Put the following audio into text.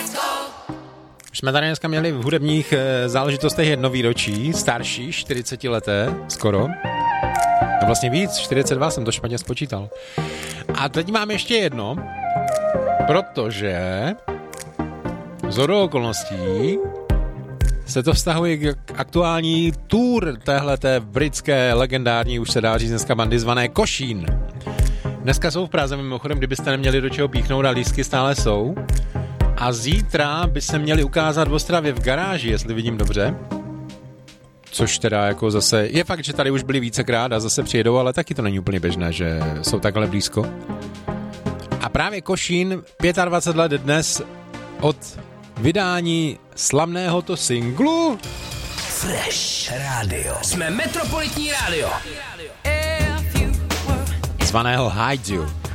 Jsme tady dneska měli v hudebních záležitostech jedno výročí, starší, 40 leté, skoro. A vlastně víc, 42 jsem to špatně spočítal. A teď mám ještě jedno, protože shodou okolností se to vztahuje k aktuální tour téhleté britské legendární, už se dá říct dneska bandy zvané Košín. Dneska jsou v Praze, mimochodem, kdybyste neměli do čeho píchnout a lístky stále jsou. A zítra by se měli ukázat v Ostravě v garáži, jestli vidím dobře. Což teda jako zase, je fakt, že tady už byli vícekrát a zase přijedou, ale taky to není úplně běžné, že jsou takhle blízko. A právě Košín 25 let dnes od vydání slavného to singlu Fresh Radio. Jsme Metropolitní rádio. zvaného Hide You.